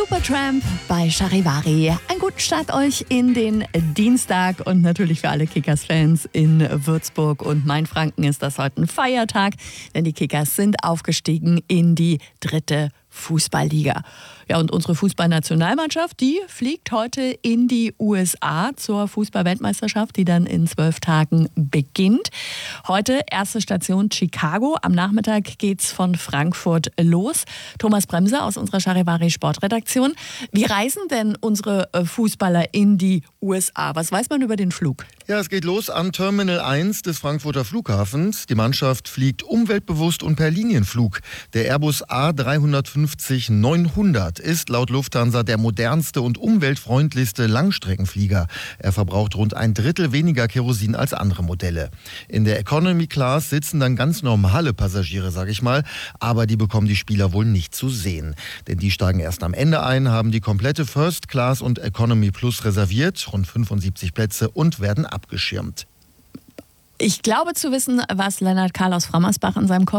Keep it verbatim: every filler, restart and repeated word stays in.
Supertramp bei Charivari. Einen guten Start euch in den Dienstag und natürlich für alle Kickers-Fans in Würzburg und Mainfranken ist das heute ein Feiertag, denn die Kickers sind aufgestiegen in die dritte Fußballliga. Ja, und unsere Fußballnationalmannschaft, die fliegt heute in die U S A zur Fußball-Weltmeisterschaft, die dann in zwölf Tagen beginnt. Heute erste Station Chicago. Am Nachmittag geht's von Frankfurt los. Thomas Bremser aus unserer Charivari Sportredaktion. Wie reisen denn unsere Fußballer in die U S A? Was weiß man über den Flug? Ja, es geht los an Terminal eins des Frankfurter Flughafens. Die Mannschaft fliegt umweltbewusst und per Linienflug. Der Airbus A drei fünfzig neunhundert ist laut Lufthansa der modernste und umweltfreundlichste Langstreckenflieger. Er verbraucht rund ein Drittel weniger Kerosin als andere Modelle. In der Economy Class sitzen dann ganz normale Passagiere, sag ich mal, aber die bekommen die Spieler wohl nicht zu sehen. Denn die steigen erst am Ende ein, haben die komplette First Class und Economy Plus reserviert, rund fünfundsiebzig Plätze, und werden abgeschirmt. Ich glaube zu wissen, was Lennart Karl aus Frammersbach in seinem Kopf